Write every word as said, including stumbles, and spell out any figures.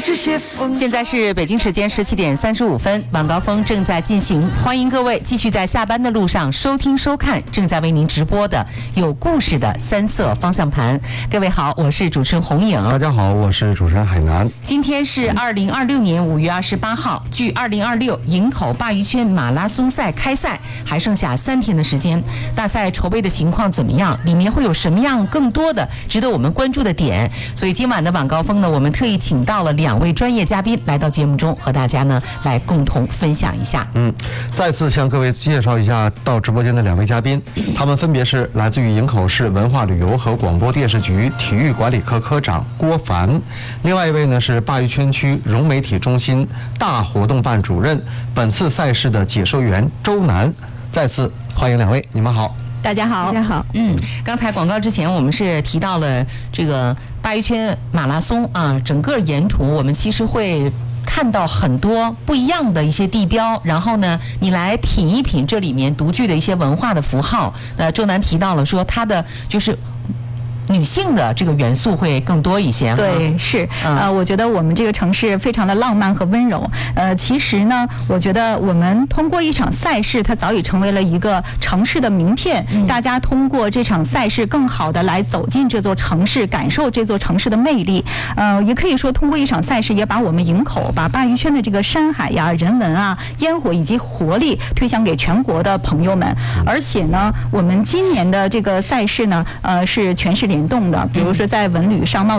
现在是北京时间十七点三十五分，晚高峰正在进行，欢迎各位继续在下班的路上收听收看正在为您直播的有故事的三色方向盘。各位好，我是主持人红颖。 大家好，我是主持人海南。 今天是二零二六年五月二十八号，距二零二六营口鲅鱼圈马拉松赛开赛还剩下三天的时间，大赛筹备的情况怎么样？里面会有什么样更多的值得我们关注的点？所以今晚的晚高峰呢，我们特意请到了两位专业嘉宾来到节目中，和大家呢来共同分享一下。 嗯，再次向各位介绍一下到直播间的两位嘉宾，他们分别是来自于营口市文化旅游和广播电视局体育管理科科长郭凡，另外一位呢是鲅鱼圈区融媒体中心大活动办主任，本次赛事的解说员周楠。再次欢迎两位，你们好。 大家好，大家好。 嗯，刚才广告之前我们是提到了这个鲅鱼圈马拉松啊，整个沿途我们其实会看到很多不一样的一些地标，然后呢，你来品一品这里面独具的一些文化的符号。那周楠提到了说，它的就是女性的这个元素会更多一些。 对，是，呃，我觉得我们这个城市非常的浪漫和温柔。呃，其实呢，我觉得我们通过一场赛事，它早已成为了一个城市的名片。嗯、大家通过这场赛事，更好的来走进这座城市，感受这座城市的魅力。呃，也可以说，通过一场赛事，也把我们营口、把鲅鱼圈的这个山海呀、人文啊、烟火以及活力推向给全国的朋友们。而且呢，我们今年的这个赛事呢，呃，是全市联动的，比如说在文旅商贸